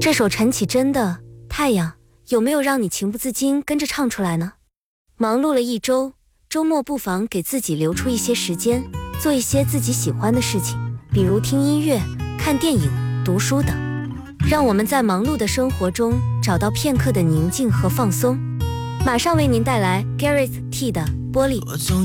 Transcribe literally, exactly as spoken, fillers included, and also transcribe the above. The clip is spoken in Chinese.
这首陈绮贞的《太阳》有没有让你情不自禁跟着唱出来呢？忙碌了一周，周末不妨给自己留出一些时间，做一些自己喜欢的事情，比如听音乐、看电影、读书等。让我们在忙碌的生活中找到片刻的宁静和放松。马上为您带来 Gareth T 的《玻璃》。 我总